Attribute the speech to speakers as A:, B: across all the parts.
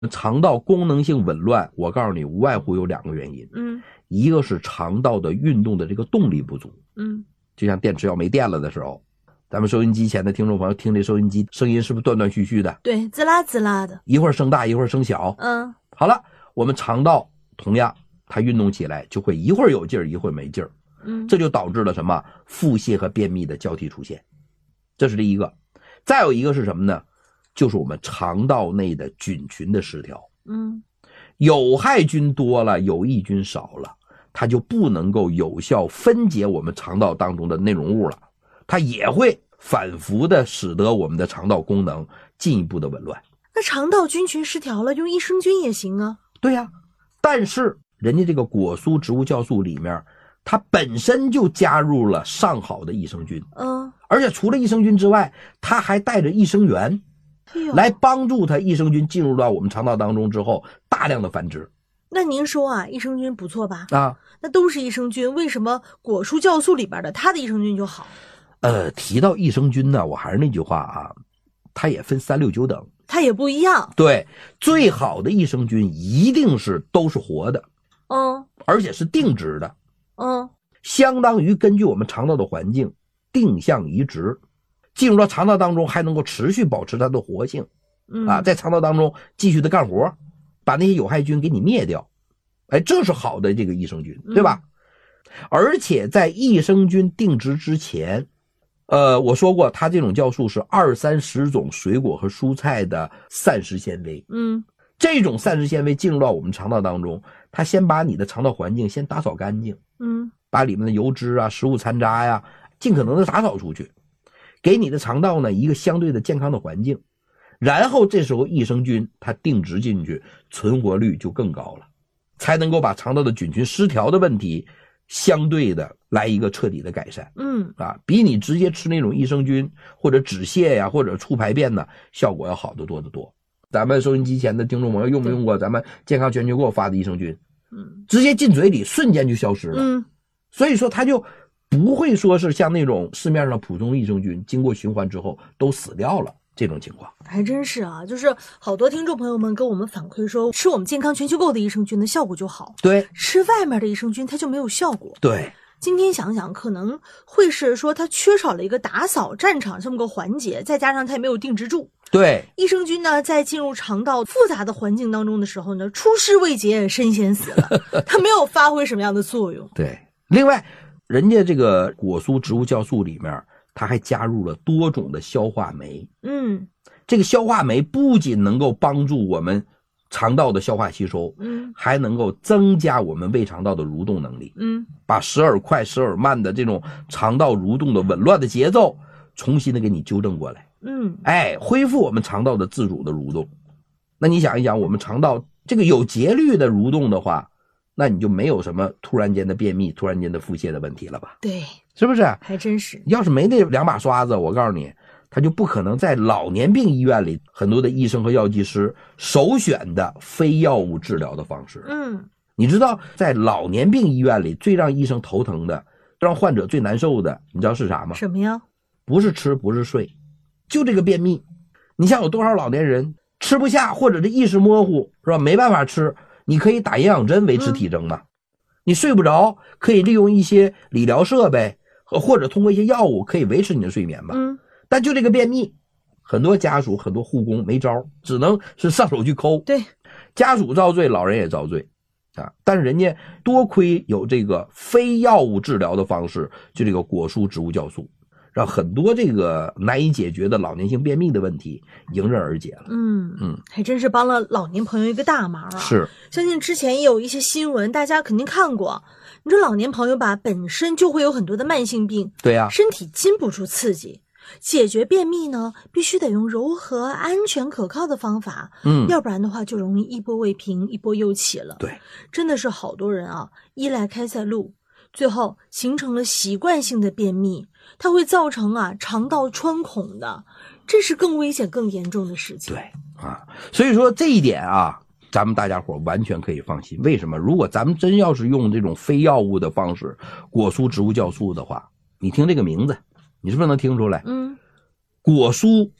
A: 肠道功能性紊乱，我告诉你，无外乎有2个原因。一个是肠道的运动的这个动力不足。就像电池要没电了的时候，咱们收音机前的听众朋友听这收音机声音是不是断断续续的？
B: 对，滋啦滋啦的，
A: 一会儿声大一会儿声小。好了，我们肠道同样它运动起来就会一会儿有劲儿一会儿没劲儿。这就导致了什么？腹泻和便秘的交替出现。这是第一个。再有一个是什么呢？就是我们肠道内的菌群的失调。有害菌多了，有益菌少了，它就不能够有效分解我们肠道当中的内容物了，它也会反复的使得我们的肠道功能进一步的紊乱。
B: 那肠道菌群失调了，用益生菌也行啊。
A: 对呀，但是人家这个果蔬植物酵素里面，它本身就加入了上好的益生菌。而且除了益生菌之外，它还带着益生元，来帮助它益生菌进入到我们肠道当中之后大量的繁殖。
B: 那您说啊，益生菌不错吧？
A: 那
B: 都是益生菌，为什么果蔬酵素里边的它的益生菌就好？
A: 提到益生菌呢，我还是那句话啊，它也分3、6、9等，
B: 它也不一样。
A: 对，最好的益生菌一定是都是活的，而且是定植的，相当于根据我们肠道的环境定向移植，进入到肠道当中还能够持续保持它的活性，在肠道当中继续的干活，把那些有害菌给你灭掉。这是好的这个益生菌，对吧？而且在益生菌定植之前，我说过它这种酵素是20、30种水果和蔬菜的膳食纤维。这种膳食纤维进入到我们肠道当中，它先把你的肠道环境先打扫干净，把里面的油脂啊、食物残渣呀，尽可能的打扫出去，给你的肠道呢一个相对的健康的环境。然后这时候益生菌它定植进去，存活率就更高了，才能够把肠道的菌群失调的问题相对的来一个彻底的改善。比你直接吃那种益生菌或者止泻呀或者促排便呢，效果要好得多得多。咱们收音机前的听众朋友用没用过咱们健康全球给我发的益生菌？直接进嘴里瞬间就消失了。所以说它就不会说是像那种市面上普通益生菌经过循环之后都死掉了这种情况。
B: 还真是啊，就是好多听众朋友们跟我们反馈说，吃我们健康全球购的益生菌的效果就好，
A: 对，
B: 吃外面的益生菌它就没有效果。
A: 对，
B: 今天想想可能会是说它缺少了一个打扫战场这么个环节，再加上它也没有定植住。
A: 对，
B: 益生菌呢在进入肠道复杂的环境当中的时候呢，出师未捷身先死了，它没有发挥什么样的作用。
A: 对，另外人家这个果蔬植物酵素里面它还加入了多种的消化酶。这个消化酶不仅能够帮助我们肠道的消化吸收，还能够增加我们胃肠道的蠕动能力，把时而快时而慢的这种肠道蠕动的紊乱的节奏重新的给你纠正过来，恢复我们肠道的自主的蠕动。那你想一想，我们肠道这个有节律的蠕动的话，那你就没有什么突然间的便秘、突然间的腹泻的问题了吧？
B: 对，
A: 是不是？
B: 还真是。
A: 要是没那2把刷子，我告诉你，他就不可能在老年病医院里很多的医生和药剂师首选的非药物治疗的方式。你知道在老年病医院里最让医生头疼的，让患者最难受的，你知道是啥吗？
B: 什么呀？
A: 不是吃不是睡，就这个便秘。你像有多少老年人吃不下或者是意识模糊，是吧？没办法吃，你可以打营养针维持体征嘛。你睡不着，可以利用一些理疗设备或者通过一些药物可以维持你的睡眠嘛。但就这个便秘，很多家属很多护工没招，只能是上手去抠。
B: 对，
A: 家属遭罪，老人也遭罪但是人家多亏有这个非药物治疗的方式，就这个果蔬植物酵素，让很多这个难以解决的老年性便秘的问题迎刃而解了。
B: 还真是帮了老年朋友一个大忙啊。
A: 是，
B: 相信之前也有一些新闻大家肯定看过，你说老年朋友吧本身就会有很多的慢性病，
A: 对呀，
B: 身体经不住刺激，解决便秘呢必须得用柔和安全可靠的方法，要不然的话就容易一波未平一波又起了。
A: 对，
B: 真的是好多人啊依赖开塞露，最后形成了习惯性的便秘，它会造成肠道穿孔的，这是更危险更严重的事情。
A: 对所以说这一点咱们大家伙完全可以放心。为什么？如果咱们真要是用这种非药物的方式果蔬植物酵素的话，你听这个名字，你是不是能听出来？果蔬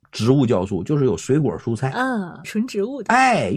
A: 植物酵素，就是有水果蔬菜，
B: 纯植物的。
A: 哎。